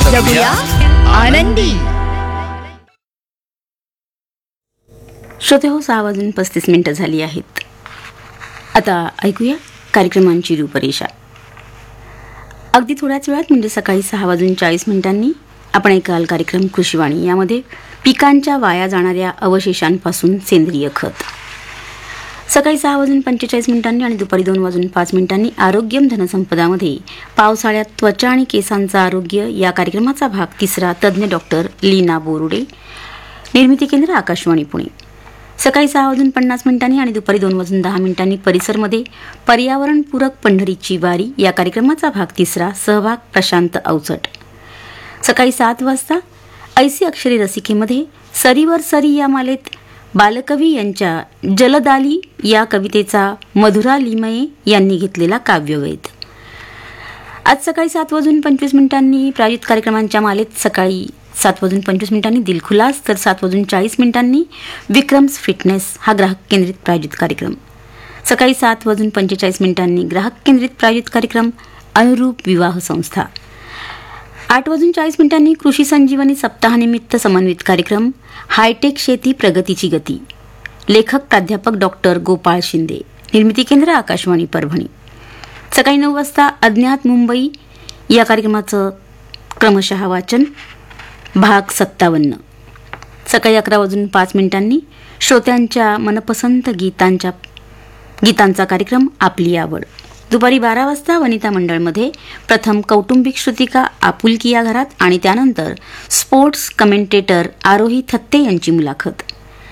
जगूया आनंदी. श्रोते हो, 6:35 झाली आहेत. आता ऐकूया कार्यक्रमांची रूपरेषा. अगदी थोड्याच वेळात म्हणजे सकाळी 6:40 आपण ऐकाल कार्यक्रम कृषीवाणी. यामध्ये पिकांच्या वाया जाणाऱ्या अवशेषांपासून सेंद्रिय खत. सकाळी 6:45 आणि दुपारी 2:05 आरोग्यम धनसंपदामध्ये पावसाळ्यात त्वचा आणि केसांचं आरोग्य या कार्यक्रमाचा भाग 3 तज्ज्ञ डॉक्टर लीना बोरुडे. निर्मिती केंद्र आकाशवाणी पुणे. सकाळी 6:50 आणि दुपारी 2:10 परिसरमध्ये पर्यावरणपूरक पंढरीची वारी या कार्यक्रमाचा भाग 3 सहभाग प्रशांत अवचट. सकाळी 7 वाजता ऐसी अक्षरे रसिकेमध्ये सरीवर सरी या मालेत बालकवी यांच्या जलदाली या कवितेचा मधुरा लिमये यांनी घेतलेला काव्यवेध. आज सकाळी 7:25 प्रायोजित कार्यक्रमांच्या मालेत सकाळी 7:25 दिलखुलास, तर 7:40 विक्रम्स फिटनेस हा ग्राहक केंद्रित प्रायोजित कार्यक्रम. सकाळी 7:45 ग्राहक केंद्रित प्रायोजित कार्यक्रम अनुरूप विवाह संस्था. 8:40 कृषी संजीवनी सप्ताहानिमित्त समन्वित कार्यक्रम हायटेक शेती प्रगतीची गती. लेखक प्राध्यापक डॉक्टर गोपाळ शिंदे. निर्मिती केंद्र आकाशवाणी परभणी. सकाळी 9 वाजता अज्ञात मुंबई या कार्यक्रमाचं क्रमशः वाचन भाग 57. सकाळी 11:05 श्रोत्यांच्या मनपसंत गीतांचा कार्यक्रम आपली आवड. दुपारी 12 वाजता वनिता मंडळमध्ये प्रथम कौटुंबिक श्रुतिका आपुलकी या घरात आणि त्यानंतर स्पोर्ट्स कमेंटेटर आरोही थत्ते यांची मुलाखत.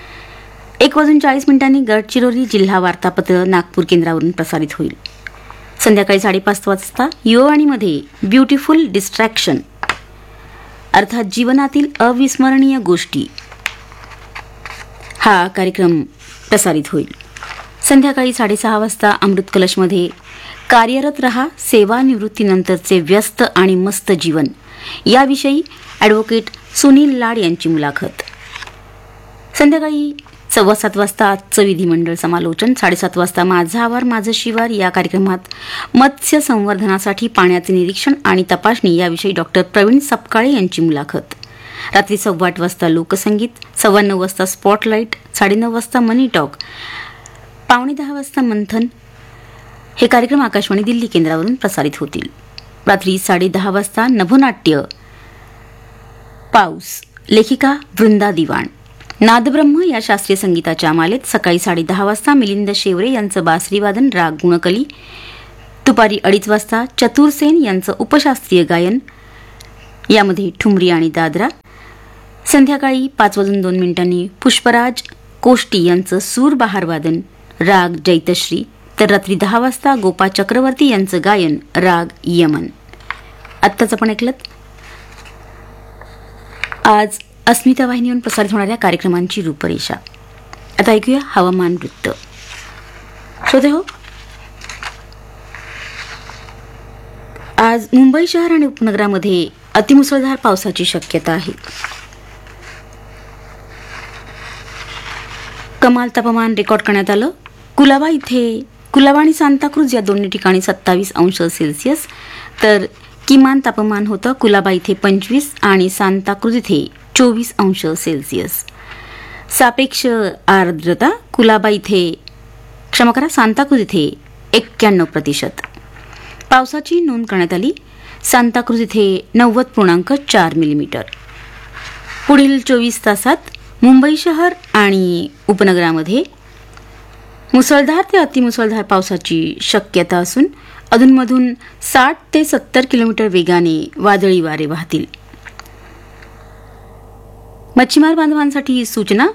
1:40 गडचिरोली जिल्हा वार्तापत्र नागपूर केंद्रावरून प्रसारित होईल. संध्याकाळी 5:30 वाजता युवावाणीमध्ये ब्युटिफुल डिस्ट्रॅक्शन अर्थात जीवनातील अविस्मरणीय गोष्टी हा कार्यक्रम प्रसारित होईल. संध्याकाळी 6:30 वाजता अमृत कलशमध्ये कार्यरत रहा, सेवानिवृत्तीनंतरचे व्यस्त आणि मस्त जीवन याविषयी ॲडव्होकेट सुनील लाड यांची मुलाखत. संध्याकाळी 7:15 वाजता आजचं विधिमंडळ समालोचन. 7:30 वाजता माझा आवार माझं शिवार या कार्यक्रमात मत्स्य संवर्धनासाठी पाण्याचे निरीक्षण आणि तपासणी याविषयी डॉक्टर प्रवीण सपकाळे यांची मुलाखत. रात्री 8:15 वाजता लोकसंगीत. 9:15 वाजता स्पॉटलाईट. 9:30 वाजता मनी टॉक. 9:45 वाजता मंथन हे कार्यक्रम आकाशवाणी दिल्ली केंद्रावरून प्रसारित होतील. रात्री 10:30 वाजता नभोनाट्य पाऊस. लेखिका वृंदा दिवाण. नादब्रह्म या शास्त्रीय संगीताच्या मालेत सकाळी 10:30 वाजता मिलिंद शेवरे यांचं बासरीवादन राग गुणकली. दुपारी 2:30 वाजता चतुर सेन यांचं उपशास्त्रीय गायन यामध्ये ठुमरी आणि दादरा. संध्याकाळी 5:02 पुष्पराज कोष्टी यांचं सूर बहार वादन राग जैतश्री. तर रात्री 10 वाजता गोपा चक्रवर्ती यांचं गायन राग यमन. आत्ताच आपण ऐकलं आज अस्मिता वाहिनीवरून प्रसारित होणाऱ्या कार्यक्रमांची रूपरेषा. आता ऐकूया हवामान वृत्त. श्रोते हो, आज मुंबई शहर आणि उपनगरामध्ये अतिमुसळधार पावसाची शक्यता आहे. कमाल तापमान रेकॉर्ड करण्यात आलं. कुलाबा आणि सांताक्रूज या दोन्ही ठिकाणी 27 अंश सेल्सिअस, तर किमान तापमान होतं कुलाबा इथे 25 आणि सांताक्रूज इथे 24 अंश सेल्सिअस. सापेक्ष आर्द्रता सांताक्रूज इथे 91%. पावसाची नोंद करण्यात आली. सांताक्रूज इथे 90.4 मिलीमीटर. पुढील 24 तासात मुंबई शहर आणि उपनगरामध्ये मुसळधार ते अतिमुसळधार पावसाची शक्यता असून अधूनमधून 60 ते 70 किलोमीटर वेगाने वादळी वारे वाहतील. मच्छीमार बांधवांसाठी ही सूचना.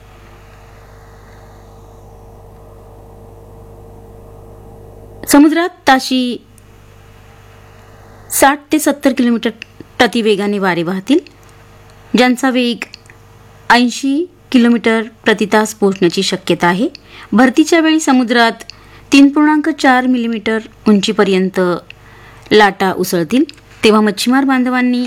समुद्रात ताशी 60 ते 70 किलोमीटर प्रतिवेगाने वारे वाहतील, ज्यांचा वेग 80 किलोमीटर प्रति तास पोहोचण्याची शक्यता आहे. भरतीच्या वेळी समुद्रात 3.4 मिलीमीटर उंचीपर्यंत लाटा उसळतील, तेव्हा मच्छीमार बांधवांनी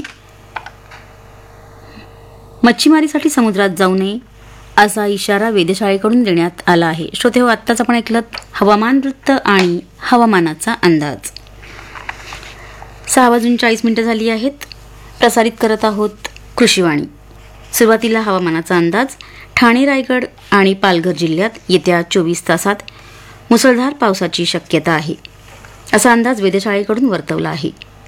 मच्छीमारीसाठी समुद्रात जाऊ नये असा इशारा वेधशाळेकडून देण्यात आला आहे. श्रोते हो, आत्ताच आपण ऐकलं हवामान वृत्त आणि हवामानाचा अंदाज. 6:40 झाली आहेत. प्रसारित करत आहोत कृषीवाणी. सुरुवातीला हवामानाचा अंदाज. ठाणे, रायगड आणि पालघर जिल्ह्यात येत्या 24 तासात मुसळधार पावसाची शक्यता आहे, असा अंदाज वेधशाळेकडून वर्तवला आहे.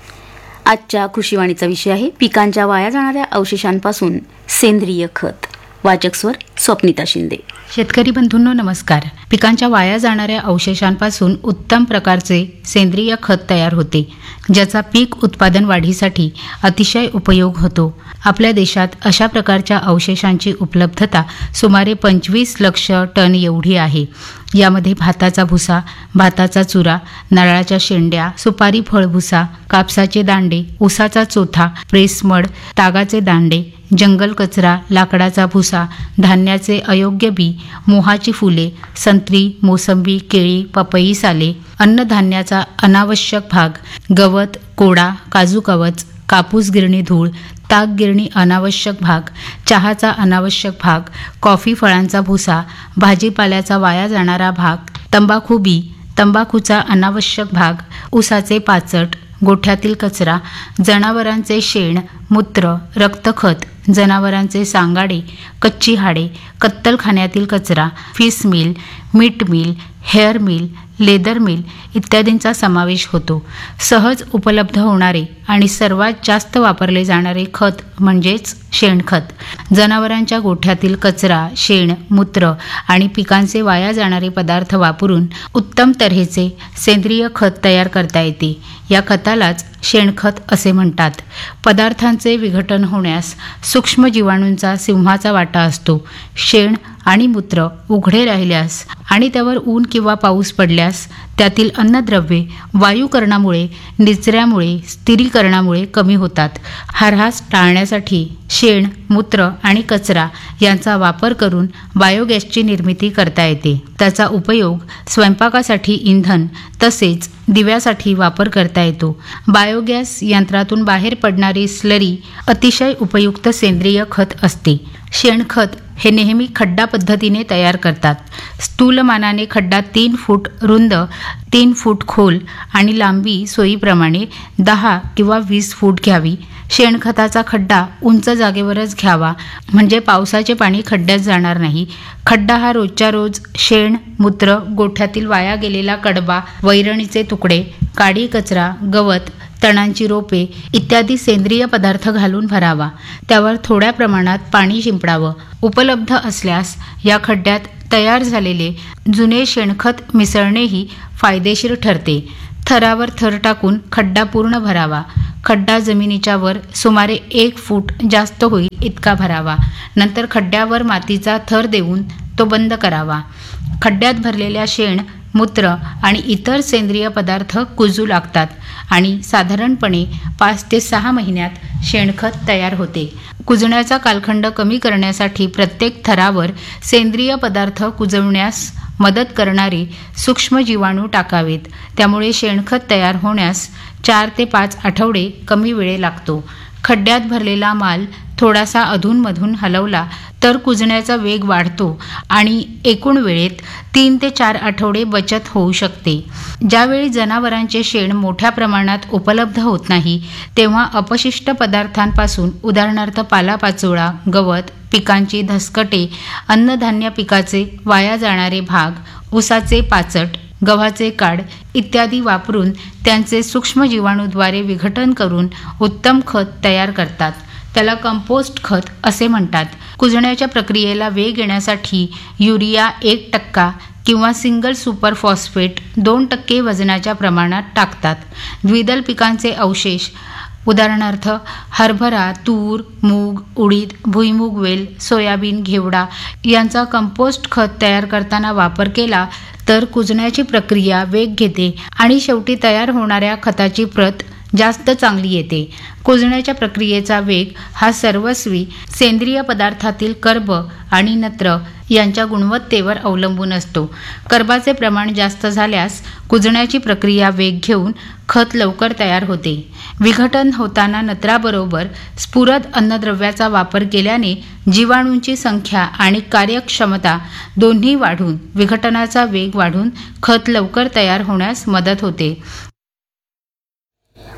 आजच्या कृषीवाणीचा विषय आहे पिकांच्या वाया जाणाऱ्या अवशेषांपासून सेंद्रिय खत. वाचक स्वर स्वप्निता शिंदे. शेतकरी बंधूंनो नमस्कार. पिकांच्या वाया जाणाऱ्या अवशेषांपासून उत्तम प्रकारचे सेंद्रिय खत तयार होते, ज्याचा पीक उत्पादन वाढीसाठी अतिशय उपयोग होतो. आपल्या देशात अशा प्रकारच्या अवशेषांची उपलब्धता सुमारे 25 लक्ष टन एवढी आहे. यामध्ये भाताचा भुसा, भाताचा चुरा, नारळाच्या शेंड्या, सुपारी फळभुसा, कापसाचे दांडे, ऊसाचा चोथा, प्रेसमड, तागाचे दांडे, जंगल कचरा, लाकडाचा भुसा, धान्याचे अयोग्य बी, मोहाची फुले, संत्री, मोसंबी, केळी, पपई साले, अन्नधान्याचा अनावश्यक भाग, गवत, कोडा, काजू कवच, कापूस गिरणी धूळ, ताग गिरणी अनावश्यक भाग, चहाचा अनावश्यक भाग, कॉफी फळांचा भुसा, भाजीपाल्याचा वाया जाणारा भाग, तंबाखू बी, तंबाखूचा अनावश्यक भाग, ऊसाचे पाचट, गोठ्यातील कचरा, जनावरांचे शेण, मूत्र, रक्तखत, जनावरांचे सांगाडे, कच्ची हाडे, कत्तलखान्यातील कचरा, fish mill, meet mill, hair mill, leather mill इत्यादींचा समावेश होतो. सहज उपलब्ध होणारे आणि सर्वात जास्त वापरले जाणारे खत म्हणजेच शेणखत. जनावरांच्या गोठ्यातील कचरा, शेण, मूत्र आणि पिकांचे वाया जाणारे पदार्थ वापरून उत्तम तऱ्हेचे सेंद्रिय खत तयार करता येते. या खतालाच शेणखत असे म्हणतात. पदार्थांचे विघटन होण्यास सूक्ष्म जीवाणूंचा सिंहाचा वाटा असतो. शेण आणि मूत्र उघडे राहिल्यास आणि त्यावर ऊन किंवा पाऊस पडल्यास त्यातील अन्नद्रव्ये वायुकरणामुळे, निचऱ्यामुळे, स्थिरीकरणामुळे कमी होतात. हा ऱ्हास टाळण्यासाठी शेण, मूत्र आणि कचरा यांचा वापर करून बायोगॅसची निर्मिती करता येते. त्याचा उपयोग स्वयंपाकासाठी इंधन तसेच दिव्यासाठी वापर करता येतो. बायोगॅस यंत्रातून बाहेर पडणारी स्लरी अतिशय उपयुक्त सेंद्रिय खत असते. शेणखत हे नेहमी खड्डा पद्धतीने तयार करतात. स्थूलमानाने खड्डा 3 फूट रुंद, 3 फूट खोल आणि लांबी सोयीप्रमाणे 10 किंवा 20 फूट घ्यावी. शेणखताचा खड्डा उंच जागेवरच घ्यावा, म्हणजे पावसाचे पाणी खड्ड्यात जाणार नाही. खड्डा हा रोजच्या रोज शेण, मूत्र, गोठ्यातील वाया गेलेला कडबा, वैरणीचे तुकडे, काडी कचरा, गवत, तणांची रोपे इत्यादी सेंद्रिय पदार्थ घालून भरावा. त्यावर थोड्या प्रमाणात पाणी शिंपडावं. उपलब्ध असल्यास या खड्ड्यात तयार झालेले जुने शेणखत मिसळणेही फायदेशीर ठरते. थरावर थर टाकून खड्डा पूर्ण भरावा. खड्डा जमिनीच्या वर सुमारे 1 फूट जास्त होईल इतका भरावा. नंतर खड्ड्यावर मातीचा थर देऊन तो बंद करावा. खड्ड्यात भरलेल्या शेण, मूत्र आणि इतर सेंद्रिय पदार्थ कुजू लागतात आणि साधारणपणे 5 ते 6 महिन्यात शेणखत तयार होते. कुजण्याचा कालखंड कमी करण्यासाठी प्रत्येक थरावर सेंद्रिय पदार्थ कुजवण्यास मदत करणारे सूक्ष्म जीवाणू टाकावेत. त्यामुळे शेणखत तयार होण्यास 4 ते 5 आठवडे कमी वेळ लागतो. खड्ड्यात भरलेला माल थोडासा अधूनमधून हलवला तर कुजण्याचा वेग वाढतो आणि एकूण वेळेत 3 ते 4 आठवडे बचत होऊ शकते. ज्यावेळी जनावरांचे शेण मोठ्या प्रमाणात उपलब्ध होत नाही, तेव्हा अपशिष्ट पदार्थांपासून उदाहरणार्थ पालापाचोळा, गवत, पिकांची धसकटे, अन्नधान्य पिकाचे वाया जाणारे भाग, ऊसाचे पाचट, गव्हाचे काड इत्यादी वापरून त्यांचे सूक्ष्म जीवाणूद्वारे विघटन करून उत्तम खत तयार करतात. त्याला कंपोस्ट खत असे म्हणतात. कुजण्याच्या प्रक्रियेला वेग येण्यासाठी युरिया 1% किंवा सिंगल सुपर फॉस्फेट 2% वजनाच्या प्रमाणात टाकतात. द्विदल पिकांचे अवशेष उदाहरणार्थ हरभरा, तूर, मूग, उडीद, भुईमूग वेल, सोयाबीन, घेवडा यांचा कंपोस्ट खत तयार करताना वापर केला तर कुजण्याची प्रक्रिया वेग घेते आणि शेवटी तयार होणाऱ्या खताची प्रत जास्त चांगली येते. कुजण्याच्या प्रक्रियेचा वेग हा सर्वस्वी सेंद्रिय पदार्थातील कर्ब आणि नत्र यांच्या गुणवत्तेवर अवलंबून असतो. कर्बाचे प्रमाण जास्त झाल्यास कुजण्याची प्रक्रिया वेग घेऊन खत लवकर तयार होते. विघटन होताना नत्राबरोबर स्फुरद अन्नद्रव्याचा वापर केल्याने जीवाणूंची संख्या आणि कार्यक्षमता दोन्ही वाढून विघटनाचा वेग वाढून खत लवकर तयार होण्यास मदत होते.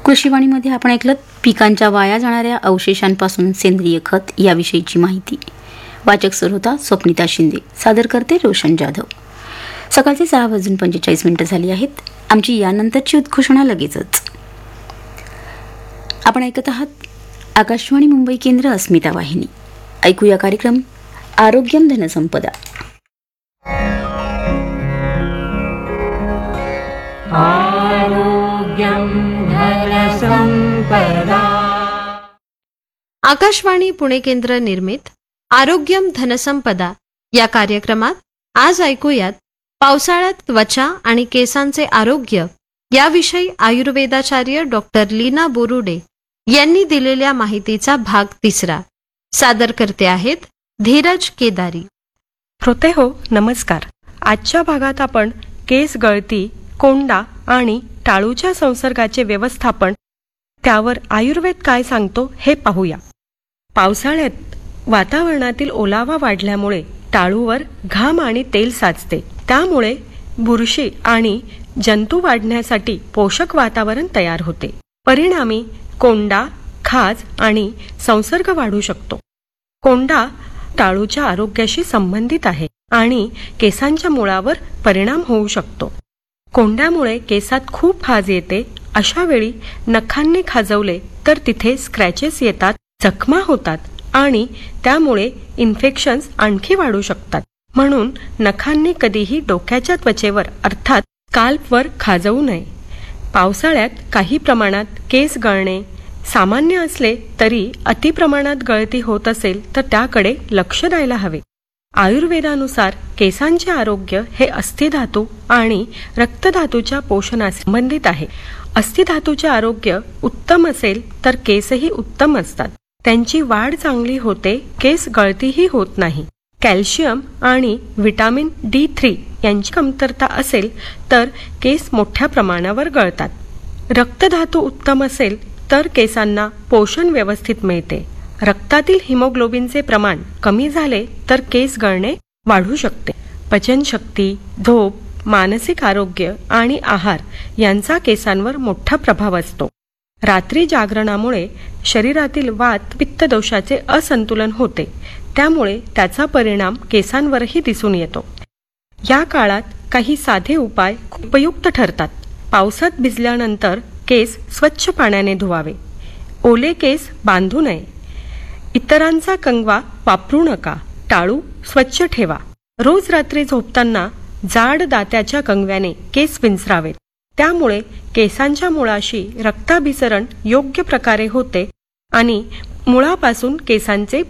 कृषीवाणीमध्ये आपण ऐकलं पिकांच्या वाया जाणाऱ्या अवशेषांपासून सेंद्रिय खत याविषयीची माहिती. वाचक सर होता स्वप्निता शिंदे, सादर करते रोशन जाधव. सकाळचे 6:45 झाली आहेत. आमची यानंतरची उद्घोषणा लगेचच. आपण ऐकत आहात आकाशवाणी मुंबई केंद्र अस्मिता वाहिनी. ऐकूया कार्यक्रम आरोग्यम धनसंपदा. आकाशवाणी पुणे केंद्र निर्मित आरोग्यम धनसंपदा या कार्यक्रमात आज ऐकूयात पावसाळ्यात त्वचा आणि केसांचे आरोग्य याविषयी आयुर्वेदाचार्य डॉक्टर लीना बोरुडे यांनी दिलेल्या माहितीचा भाग 3. सादर करते आहेत धीरज केदारी. श्रोतेहो नमस्कार. आजच्या भागात आपण केस गळती, कोंडा आणि टाळूच्या संसर्गाचे व्यवस्थापन, त्यावर आयुर्वेद काय सांगतो हे पाहूया. पावसाळ्यात वातावरणातील ओलावा वाढल्यामुळे टाळूवर घाम आणि तेल साचते. त्यामुळे बुरशी आणि जंतू वाढण्यासाठी पोषक वातावरण तयार होते. परिणामी कोंडा, खाज आणि संसर्ग वाढू शकतो. कोंडा टाळूच्या आरोग्याशी संबंधित आहे आणि केसांच्या मुळावर परिणाम होऊ शकतो. कोंड्यामुळे केसात खूप खाज येते. अशा वेळी नखांनी खाजवले तर तिथे स्क्रॅचेस येतात, जखमा होतात आणि त्यामुळे इन्फेक्शन्स आणखी वाढू शकतात. म्हणून नखांनी कधीही डोक्याच्या त्वचेवर अर्थात स्काल्पवर खाजवू नये. पावसाळ्यात काही प्रमाणात केस गळणे सामान्य असले तरी अतिप्रमाणात गळती होत असेल तर त्याकडे लक्ष द्यायला हवे. आयुर्वेदानुसार केसांचे आरोग्य हे अस्थिधातू आणि रक्तधातूच्या पोषणाशी संबंधित आहे. अस्थिधातूचे आरोग्य उत्तम असेल तर केसही उत्तम असतात. त्यांची वाढ चांगली होते, केस गळतीही होत नाही. कॅल्शियम आणि व्हिटॅमिन D3 यांची कमतरता असेल तर केस मोठ्या प्रमाणावर गळतात. रक्तधातू उत्तम असेल तर केसांना पोषण व्यवस्थित मिळते. रक्तातील हिमोग्लोबिनचे प्रमाण कमी झाले तर केस गळणे वाढू शकते. पचनशक्ती, झोप, मानसिक आरोग्य आणि आहार यांचा केसांवर मोठा प्रभाव असतो. रात्री जागरणामुळे शरीरातील वात पित्त दोषाचे असंतुलन होते. त्यामुळे त्याचा परिणाम केसांवरही दिसून येतो. या काळात काही साधे उपाय उपयुक्त ठरतात. पावसात भिजल्यानंतर केस स्वच्छ पाण्याने धुवावे. ओले केस बांधू नये. इतरांचा कंगवा वापरू नका. टाळू स्वच्छ ठेवा. रोज रात्री झोपताना जाड दात्याच्या कंगव्याने केस विंचरावेत. त्यामुळे केसांच्या मुळाशी रक्ताभिसरण योग्य प्रकारे होते आणि मुळापासून केसांचे